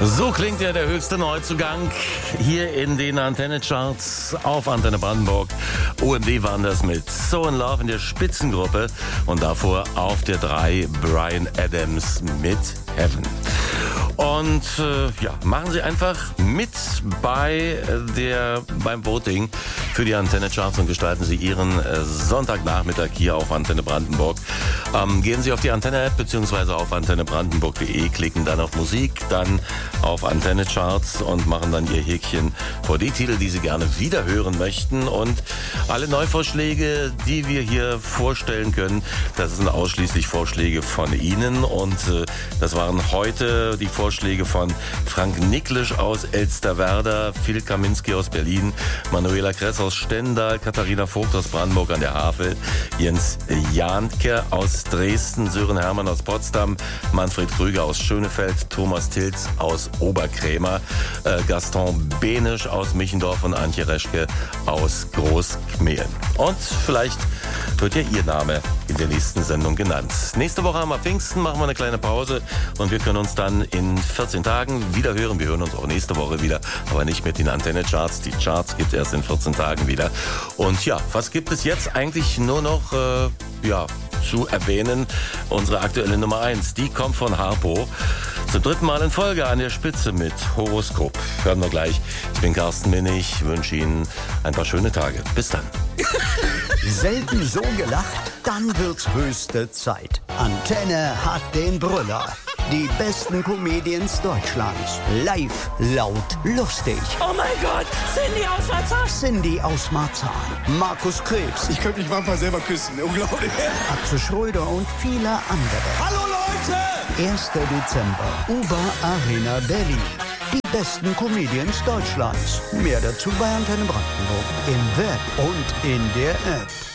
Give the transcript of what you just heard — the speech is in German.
So klingt ja der höchste Neuzugang hier in den Antenne-Charts auf Antenne Brandenburg. OMD waren das mit So in Love in der Spitzengruppe und davor auf der 3 Bryan Adams mit Heaven. Und machen Sie einfach mit beim Voting für die Antenne-Charts und gestalten Sie Ihren Sonntagnachmittag hier auf Antenne Brandenburg. Gehen Sie auf die Antenne-App bzw. auf antennebrandenburg.de, klicken dann auf Musik, dann auf Antenne-Charts und machen dann Ihr Häkchen vor die Titel, die Sie gerne wieder hören möchten. Und alle Neuvorschläge, die wir hier vorstellen können, das sind ausschließlich Vorschläge von Ihnen. Und das waren heute die Vorschläge von Frank Niklisch aus Elsterwerda, Phil Kaminski aus Berlin, Manuela Kress aus Stendal, Katharina Vogt aus Brandenburg an der Havel, Jens Jahnke aus Dresden, Sören Hermann aus Potsdam, Manfred Krüger aus Schönefeld, Thomas Tilz aus Oberkrämer, Gaston Benisch aus Michendorf und Antje Reschke aus Großkmehlen. Und vielleicht wird ja Ihr Name in der nächsten Sendung genannt. Nächste Woche haben wir Pfingsten, machen wir eine kleine Pause und wir können uns dann in 14 Tagen wieder hören. Wir hören uns auch nächste Woche wieder, aber nicht mit den Antenne-Charts. Die Charts gibt es erst in 14 Tagen wieder. Und ja, was gibt es jetzt eigentlich nur noch zu erwähnen? Unsere aktuelle Nummer 1, die kommt von Harpo. Zum 3. Mal in Folge an der Spitze mit Horoskop. Hören wir gleich. Ich bin Carsten Minnig, wünsche Ihnen ein paar schöne Tage. Bis dann. Selten so gelacht? Dann wird's höchste Zeit. Antenne hat den Brüller. Die besten Comedians Deutschlands. Live, laut, lustig. Oh mein Gott, Cindy aus Marzahn. Cindy aus Marzahn. Markus Krebs. Ich könnte mich manchmal selber küssen. Unglaublich. Atze Schröder und viele andere. Hallo Leute! 1. Dezember. Uber Arena Berlin. Die besten Comedians Deutschlands. Mehr dazu bei Antenne Brandenburg. Im Web und in der App.